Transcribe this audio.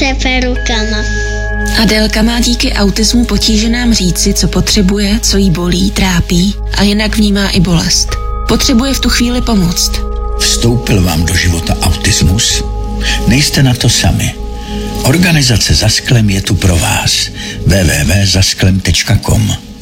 třepe rukama. Adélka má díky autismu potíže nám říci, co potřebuje, co jí bolí, trápí a jinak vnímá i bolest. Potřebuje v tu chvíli pomoct. Vstoupil vám do života autismus? Nejste na to sami. Organizace Za sklem je tu pro vás. www.zasklem.com